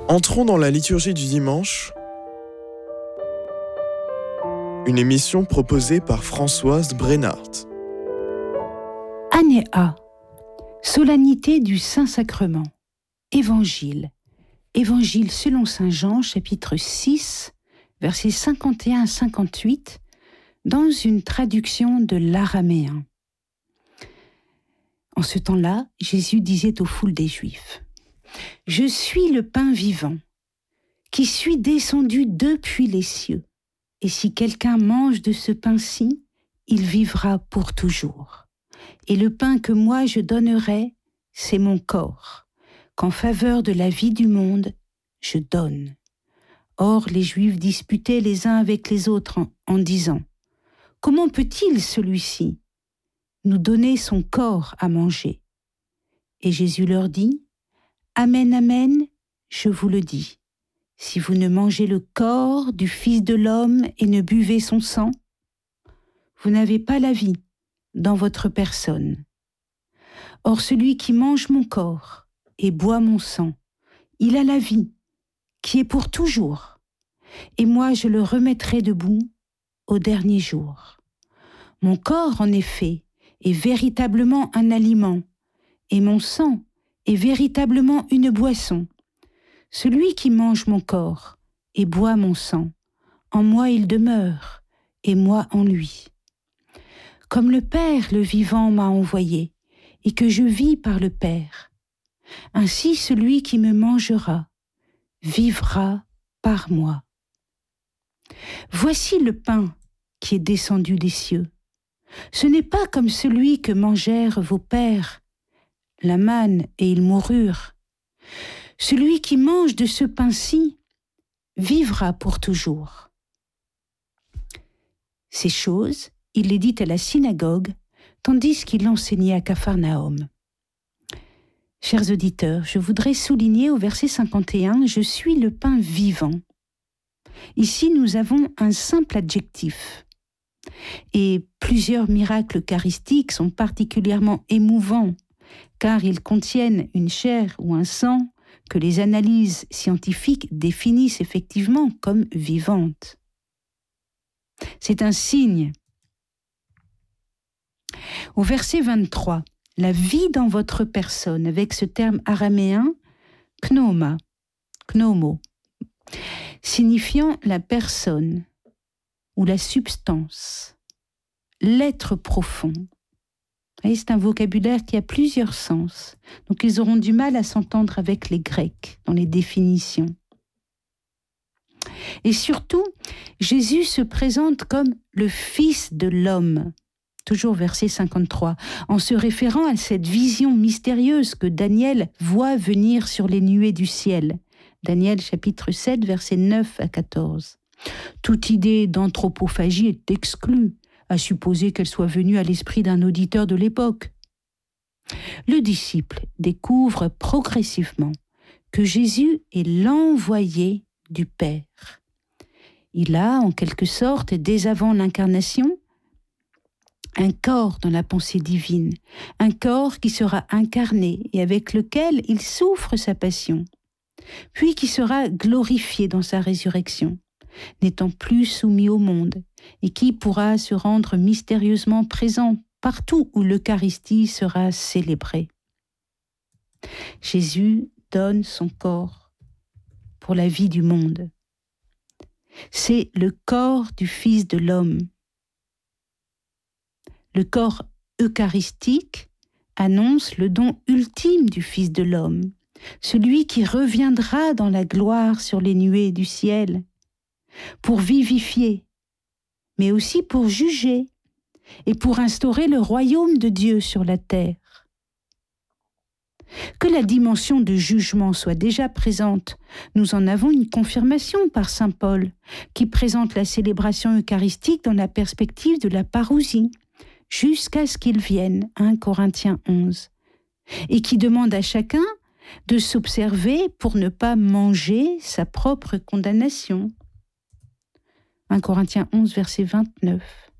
Entrons dans la liturgie du dimanche, une émission proposée par Françoise Brennart. Année A. Solennité du Saint-Sacrement. Évangile. Évangile selon saint Jean, chapitre 6, versets 51 à 58, dans une traduction de l'araméen. En ce temps-là, Jésus disait aux foules des Juifs : « Je suis le pain vivant, qui suis descendu depuis les cieux. Et si quelqu'un mange de ce pain-ci, il vivra pour toujours. Et le pain que moi je donnerai, c'est mon corps, qu'en faveur de la vie du monde, je donne. » Or, les Juifs disputaient les uns avec les autres en disant : « Comment peut-il, celui-ci, nous donner son corps à manger ?» Et Jésus leur dit : « Amen, amen, je vous le dis. Si vous ne mangez le corps du Fils de l'homme et ne buvez son sang, vous n'avez pas la vie dans votre personne. Or celui qui mange mon corps et boit mon sang, il a la vie, qui est pour toujours, et moi je le remettrai debout au dernier jour. Mon corps, en effet, est véritablement un aliment, et mon sang est véritablement une boisson. Celui qui mange mon corps et boit mon sang, en moi il demeure, et moi en lui. Comme le Père, le vivant, m'a envoyé, et que je vis par le Père, ainsi celui qui me mangera vivra par moi. Voici le pain qui est descendu des cieux. Ce n'est pas comme celui que mangèrent vos pères, la manne, et ils moururent. Celui qui mange de ce pain-ci vivra pour toujours. » Ces choses, il les dit à la synagogue, tandis qu'il enseignait à Capharnaüm. Chers auditeurs, je voudrais souligner au verset 51 « Je suis le pain vivant ». Ici, nous avons un simple adjectif. Et plusieurs miracles eucharistiques sont particulièrement émouvants, car ils contiennent une chair ou un sang que les analyses scientifiques définissent effectivement comme vivante. C'est un signe. Au verset 23, la vie dans votre personne, avec ce terme araméen, pneuma, signifiant la personne ou la substance, l'être profond. Et c'est un vocabulaire qui a plusieurs sens, donc ils auront du mal à s'entendre avec les Grecs dans les définitions. Et surtout, Jésus se présente comme le Fils de l'homme, toujours verset 53, en se référant à cette vision mystérieuse que Daniel voit venir sur les nuées du ciel. Daniel chapitre 7, versets 9 à 14. Toute idée d'anthropophagie est exclue, à supposer qu'elle soit venue à l'esprit d'un auditeur de l'époque. Le disciple découvre progressivement que Jésus est l'envoyé du Père. Il a, en quelque sorte, dès avant l'incarnation, un corps dans la pensée divine, un corps qui sera incarné et avec lequel il souffre sa passion, puis qui sera glorifié dans sa résurrection, n'étant plus soumis au monde, et qui pourra se rendre mystérieusement présent partout où l'Eucharistie sera célébrée. Jésus donne son corps pour la vie du monde. C'est le corps du Fils de l'homme. Le corps eucharistique annonce le don ultime du Fils de l'homme, celui qui reviendra dans la gloire sur les nuées du ciel, pour vivifier, mais aussi pour juger et pour instaurer le royaume de Dieu sur la terre. Que la dimension de jugement soit déjà présente, nous en avons une confirmation par saint Paul, qui présente la célébration eucharistique dans la perspective de la parousie, jusqu'à ce qu'il vienne, 1 Corinthiens 11, et qui demande à chacun de s'observer pour ne pas manger sa propre condamnation. 1 Corinthiens 11, verset 29.